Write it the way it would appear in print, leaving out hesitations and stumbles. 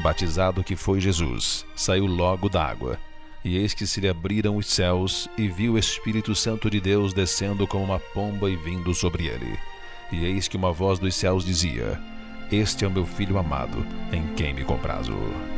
batizado que foi Jesus, saiu logo da água. E eis que se lhe abriram os céus, e viu o Espírito Santo de Deus descendo como uma pomba e vindo sobre ele. E eis que uma voz dos céus dizia: Este é o meu Filho amado, em quem me comprazo.